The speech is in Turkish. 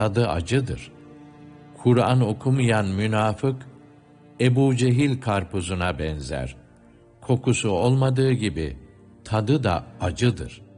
tadı acıdır. Kur'an okumayan münafık, Ebu Cehil karpuzuna benzer. Kokusu olmadığı gibi tadı da acıdır.